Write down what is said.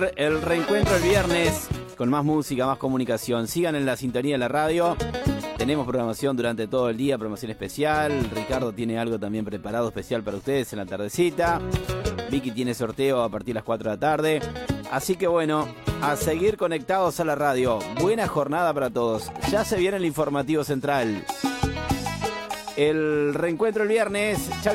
El reencuentro el viernes con más música, más comunicación. Sigan en la sintonía de la radio. Tenemos programación durante todo el día, programación especial. Ricardo tiene algo también preparado especial para ustedes en la tardecita. Vicky tiene sorteo a partir de las 4 de la tarde. Así que bueno, a seguir conectados a la radio. Buena jornada para todos. Ya se viene el informativo central. El reencuentro el viernes. Chau.